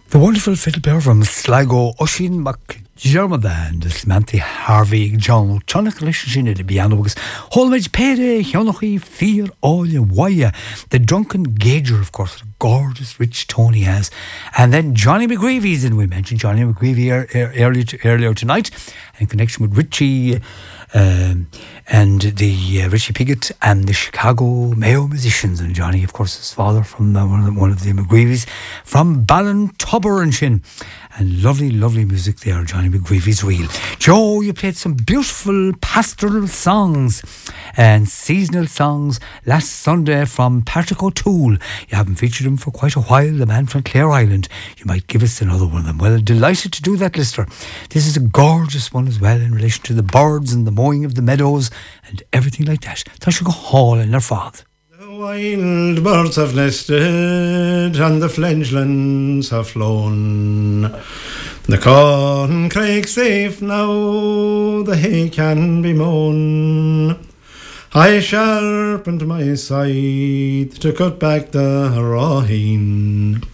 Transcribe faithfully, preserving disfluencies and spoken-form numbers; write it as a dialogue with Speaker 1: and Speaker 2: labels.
Speaker 1: The wonderful fiddle player from Sligo, Oisin McDermott and Samantha Harvey, John Chonic Lishin at the piano was Holmage Pere, Hionochi, Fear, All Your Wire, the drunken gauger, of course, the gorgeous rich tone he has. And then Johnny McGreevy's, and we mentioned Johnny McGreevy er, er, earlier, earlier tonight in connection with Richie. Um, and the uh, Richie Piggott and the Chicago Mayo musicians, and Johnny, of course, his father from uh, one, of the, one of the McGreevy's from Ballintubber and Shin. And lovely, lovely music there, Johnny McGreevy's reel. Joe, you played some beautiful pastoral songs and seasonal songs last Sunday from Patrick O'Toole. You haven't featured him for quite a while, the man from Clare Island. You might give us another one of them. Well, delighted to do that, listener. This is a gorgeous one as well in relation to the birds and the mowing of the meadows and everything like that. They should go haul in their father.
Speaker 2: The wild birds have nested and the fledglings have flown. The corn crake's safe now, the hay can be mown. I sharpened my scythe to cut back the rawheen.